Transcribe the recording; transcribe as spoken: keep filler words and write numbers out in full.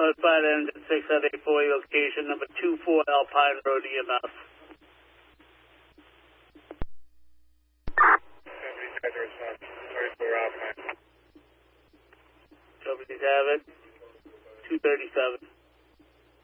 notified engine six at eight forty location number two four Alpine Road E M S. Companies have it. two thirty-seven.